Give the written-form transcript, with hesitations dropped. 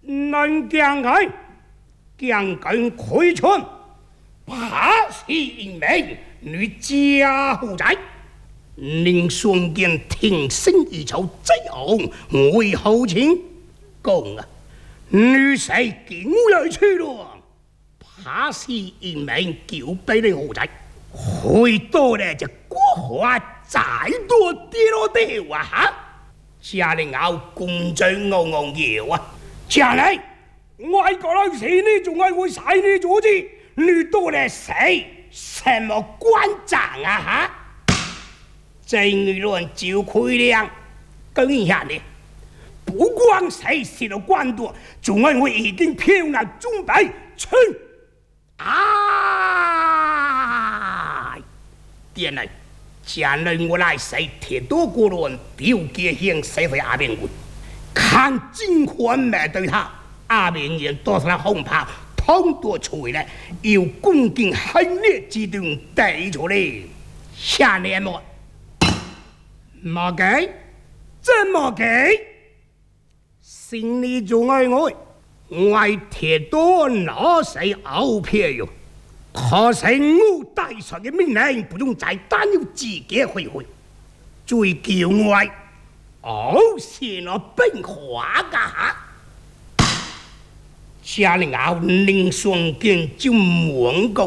能将佢開春，怕是因為你家豪宅，令雙劍挺身而出，最後為後情講啊，女婿竟來去咯，怕是因為叫俾你豪宅，去到咧就國華再多跌落地啊哈！家人後公正昂昂搖啊，家嚟，我係個老死你仲係會使你阻止，你到咧死什麼官長啊哈！正輿論照開亮，跟一下你，不光誰死了官多，仲係我已經漂亮準備去啊！點嚟？前來我來誰鐵多過論，表姐向誰回阿邊軍，看金環沒對他，阿邊人多少紅炮，通多出來，要攻擊狠烈之盾帶出來，下年末，莫給，真莫給，心裏仲愛我，我鐵多攞誰熬票喲。可是我大帥嘅命令不用再單要自己回去，最叫我是我變化噶，家裡熬令雙劍就蒙個。